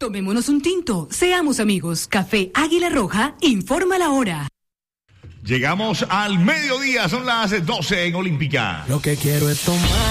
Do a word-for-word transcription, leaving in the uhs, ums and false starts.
Tomémonos un tinto, seamos amigos. Café Águila Roja, informa la hora. Llegamos al mediodía, son las doce en Olímpica. Lo que quiero es tomar.